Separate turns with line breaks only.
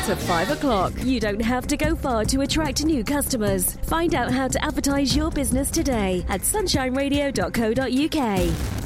to 5 o'clock. You don't have to go far to attract new customers. Find out how to advertise your business today at sunshineradio.co.uk.